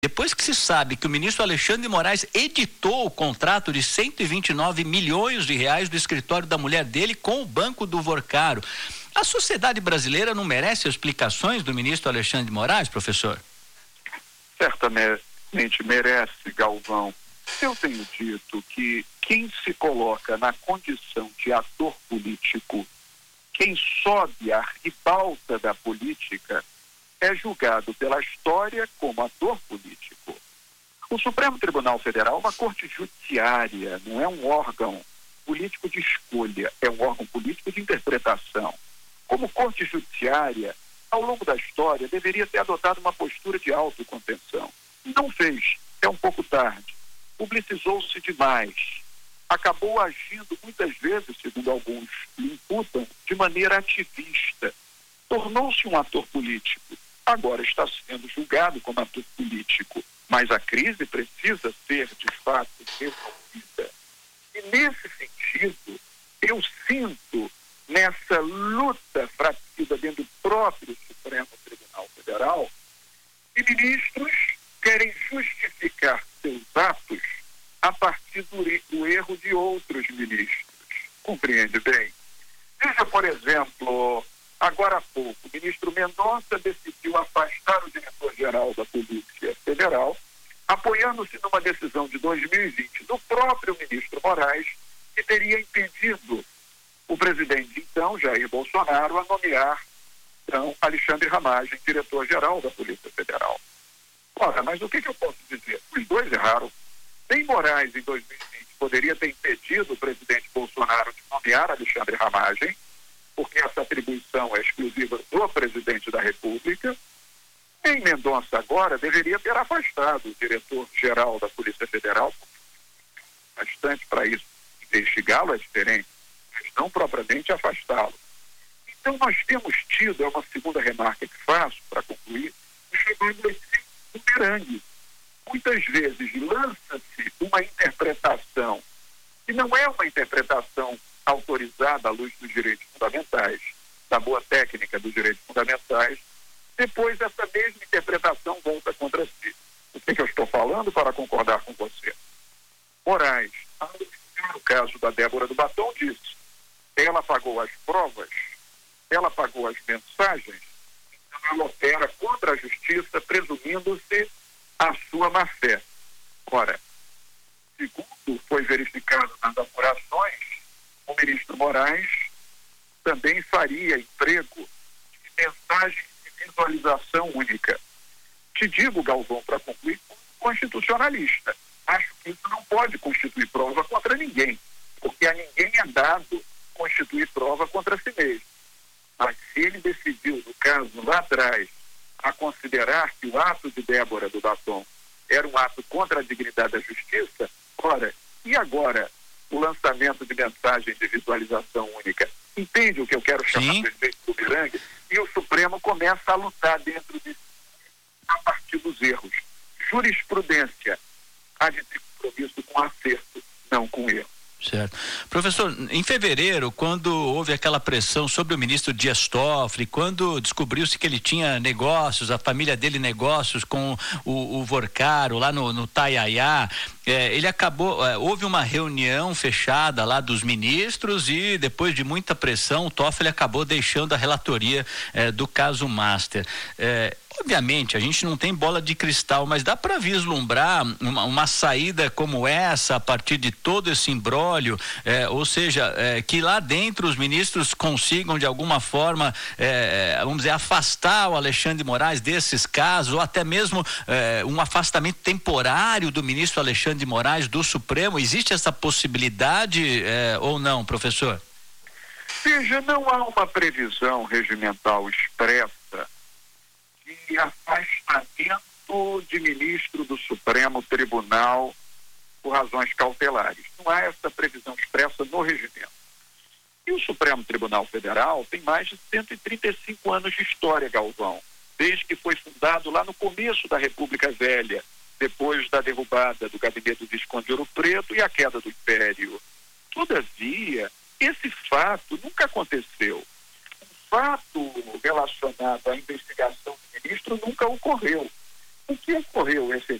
Depois que se sabe que o ministro Alexandre de Moraes editou o contrato de 129 milhões de reais do escritório da mulher dele com o Banco do Vorcaro, a sociedade brasileira não merece explicações do ministro Alexandre de Moraes, professor? Certamente merece, Galvão. Eu tenho dito que quem se coloca na condição de ator político, quem sobe à ribalta da política, é julgado pela história como ator político. O Supremo Tribunal Federal é uma corte judiciária, não é um órgão político de escolha, é um órgão político de interpretação. Como corte judiciária, ao longo da história, deveria ter adotado uma postura de autocontenção. Não fez, é um pouco tarde. Publicizou-se demais. Acabou agindo muitas vezes, segundo alguns lhe imputam, de maneira ativista. Tornou-se um ator político. Agora está sendo julgado como ator político, mas a crise precisa ser, de fato, resolvida. E, nesse sentido, eu sinto, nessa luta fratricida dentro do próprio Supremo Tribunal Federal, que ministros querem justificar seus atos a partir do erro de outros ministros. Compreende bem? Veja, por exemplo, agora há pouco, o ministro Mendonça decidiu afastar o diretor-geral da Polícia Federal, apoiando-se numa decisão de 2020 do próprio ministro Moraes, que teria impedido o presidente, então, Jair Bolsonaro, a nomear, então, Alexandre Ramagem, diretor-geral da Polícia Federal. Ora, mas o que eu posso dizer? Os dois erraram. Nem Moraes, em 2020, poderia ter impedido o presidente Bolsonaro de nomear Alexandre Ramagem, porque essa atribuição é exclusiva do presidente da República. Em Mendonça, agora, deveria ter afastado o diretor-geral da Polícia Federal, bastante para isso. Investigá-lo é diferente, mas não propriamente afastá-lo. Então, nós temos tido, é uma segunda remarca que faço, para concluir, o chamado efeito bumerangue. Muitas vezes lança-se uma interpretação que não é uma interpretação autorizada à luz dos direitos fundamentais, da boa técnica dos direitos fundamentais, depois essa mesma interpretação volta contra si. O que eu estou falando para concordar com você? Moraes, no caso da Débora do Batom, disse, ela pagou as provas, ela pagou as mensagens, então ela opera contra a justiça, presumindo-se a sua má-fé. Ora, segundo foi verificado nas apurações, o ministro Moraes também faria emprego de mensagem de visualização única. Te digo, Galvão, para concluir, como constitucionalista, acho que isso não pode constituir prova contra ninguém, porque a ninguém é dado constituir prova contra si mesmo. Mas se ele decidiu, no caso lá atrás, a considerar que o ato de Débora do Batom era um ato contra a dignidade da justiça, ora, e agora o lançamento de mensagem de visualização única? Entende o que eu quero chamar de efeito bumerangue? E o Supremo começa a lutar dentro de a partir dos erros. Jurisprudência há de ter compromisso com acerto, não com erro. Certo. Professor, em fevereiro, quando houve aquela pressão sobre o ministro Dias Toffoli, quando descobriu-se que ele tinha negócios, a família dele negócios com o Vorcaro lá no Taiaiá, ele acabou, houve uma reunião fechada lá dos ministros e depois de muita pressão o Toffoli acabou deixando a relatoria do caso Master. Obviamente, a gente não tem bola de cristal, mas dá para vislumbrar uma saída como essa a partir de todo esse imbróglio, ou seja, que lá dentro os ministros consigam de alguma forma, vamos dizer, afastar o Alexandre de Moraes desses casos, ou até mesmo um afastamento temporário do ministro Alexandre de Moraes do Supremo. Existe essa possibilidade ou não, professor? Veja, não há uma previsão regimental expressa de afastamento de ministro do Supremo Tribunal por razões cautelares. Não há essa previsão expressa no regimento. E o Supremo Tribunal Federal tem mais de 135 anos de história, Galvão, desde que foi fundado lá no começo da República Velha, depois da derrubada do gabinete do Visconde de Ouro Preto e a queda do Império. Todavia, esse fato nunca aconteceu. Fato relacionado à investigação do ministro nunca ocorreu. O que ocorreu ocorreu esse